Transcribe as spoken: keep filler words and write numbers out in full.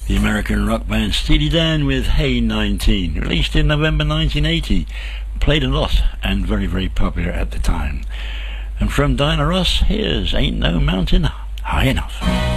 The American rock band Steely Dan with Hey nineteen, released in November nineteen eighty, played a lot and very very popular at the time. And from Diana Ross, here's Ain't No Mountain High Enough.